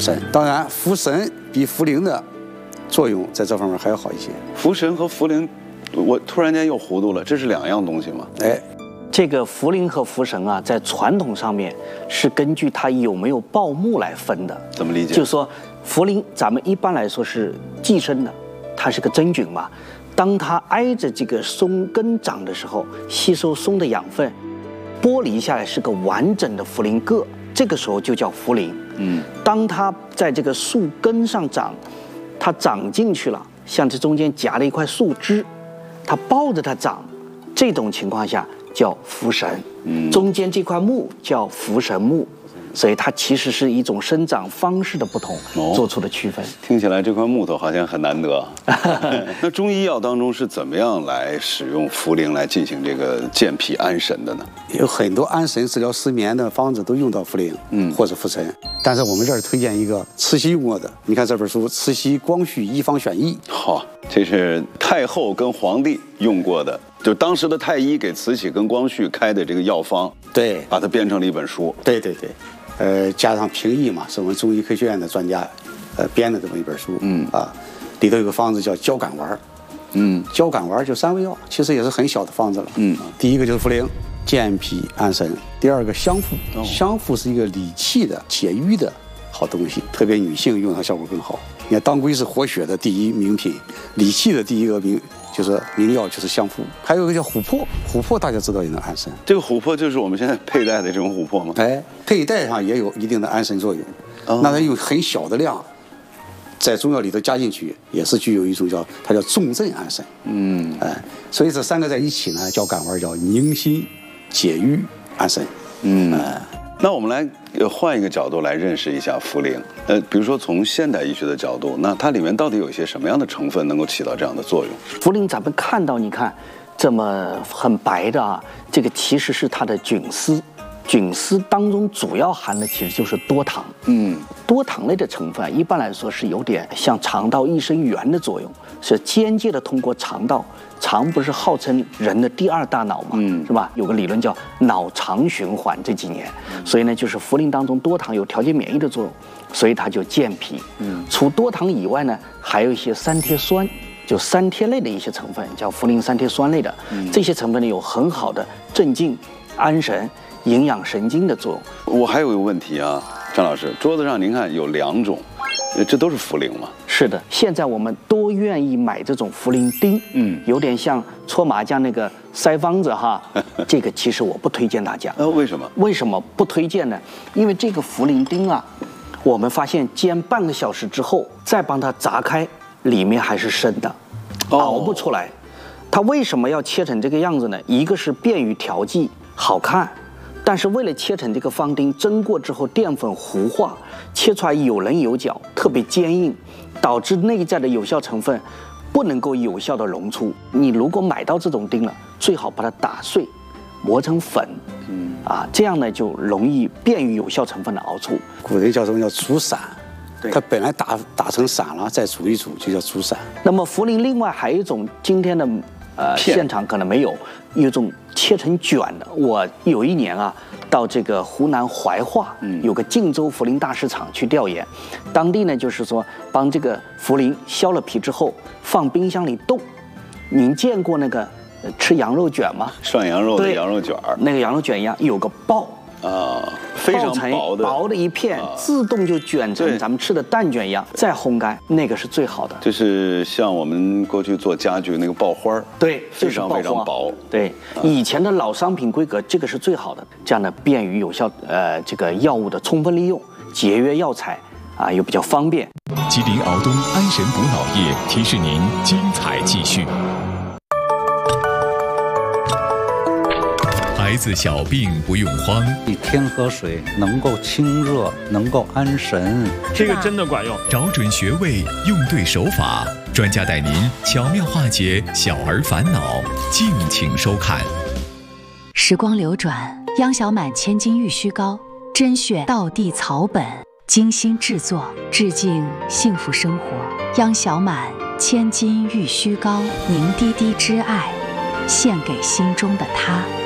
神。当然，茯神比茯苓的作用在这方面还要好一些。 茯神和茯苓，我突然间又糊涂了，这是2样东西吗？ 哎， 这个茯苓和茯神啊，在传统上面是根据它有没有报木来分的。 怎么理解？ 就是说，茯苓咱们一般来说是寄生的，它是个真菌嘛。当它挨着这个松根长的时候，吸收松的养分，剥离下来是个完整的茯苓个，这个时候就叫茯苓。当它在这个树根上长，它长进去了，像这中间夹了一块树枝，它抱着它长，这种情况下叫茯神。中间这块木叫茯神木。所以它其实是一种生长方式的不同做出的区分。 听起来这块木头好像很难得。那中医药当中是怎么样来使用茯苓来进行这个健脾安神的呢？ 有很多安神治疗失眠的方子都用到茯苓，或者茯神。但是我们这儿推荐一个慈禧用过的，你看这本书《慈禧光绪医方选议》。 好，这是太后跟皇帝用过的，就当时的太医给慈禧跟光绪开的这个药方， 对， 把它编成了一本书。 对。加上评议嘛，是我们中医科学院的专家，编的这么一本书。里头有个方子叫焦感丸。焦感丸就3味药，其实也是很小的方子了。第一个就是茯苓，健脾安神；第二个香附，香附是一个理气的、解郁的好东西，特别女性用它效果更好。你看，当归是活血的第一名品，理气的第一个名药就是香附。还有一个叫琥珀，琥珀大家知道也能安神。 这个琥珀就是我们现在佩戴的这种琥珀吗？ 哎，佩戴上也有一定的安神作用。那它用很小的量，在中药里头加进去，也是具有一种它叫重镇安神。所以这3个在一起呢，叫感丸，叫宁心解郁安神。 那我们来换一个角度来认识一下茯苓。比如说从现代医学的角度，那它里面到底有一些什么样的成分能够起到这样的作用？ 茯苓咱们看到，你看这么很白的啊，这个其实是它的菌丝。菌丝当中主要含的其实就是多糖。多糖类的成分一般来说是有点像肠道益生元的作用，是间接的通过肠道。肠不是号称人的第2大脑吗？是吧？有个理论叫脑肠循环，这几年，所以呢，就是茯苓当中多糖有调节免疫的作用，所以它就健脾。除多糖以外呢，还有一些三萜酸，就三萜类的一些成分，叫茯苓三萜酸类的。这些成分呢有很好的镇静、安神、营养神经的作用。 我还有一个问题啊，张老师，桌子上您看有2种，这都是茯苓吗？ 是的，现在我们都愿意买这种茯苓丁，有点像搓麻将那个腮帮子哈。这个其实我不推荐大家。 为什么？ 为什么不推荐呢？因为这个茯苓丁啊，我们发现煎半个小时之后，再帮它炸开，里面还是生的，熬不出来。它为什么要切成这个样子呢？一个是便于调剂，好看。但是为了切成这个方丁，蒸过之后淀粉糊化，切出来有棱有角，特别坚硬，导致内在的有效成分不能够有效的溶出。你如果买到这种丁了，最好把它打碎，磨成粉，这样呢就容易便于有效成分的熬出。 古人叫什么叫煮散？它本来打成散了，再煮一煮就叫煮散。 那么茯苓另外还有一种今天的现场可能没有，有一种切成卷的。我有一年啊，到这个湖南怀化，有个晋州茯苓大市场去调研，当地呢就是说帮这个茯苓削了皮之后放冰箱里冻。您见过那个吃羊肉卷吗？ 涮羊肉的羊肉卷儿， 那个羊肉卷一样，有个刨。 非常薄的一片，自动就卷成咱们吃的蛋卷一样，再烘干，那个是最好的。 就是像我们过去做家具那个爆花， 对， 非常非常薄。 对，以前的老商品规格，这个是最好的，这样呢便于有效这个药物的充分利用，节约药材又比较方便。 吉林敖东安神补脑液提示您精彩继续。孩子小病不用慌， 天河水能够清热，能够安神， 这个真的管用。 找准穴位，用对手法，专家带您巧妙化解小儿烦恼，敬请收看。 时光流转，央小满千金玉虚膏，甄选道地草本，精心制作，致敬幸福生活。央小满千金玉虚膏，凝滴滴之爱，献给心中的他。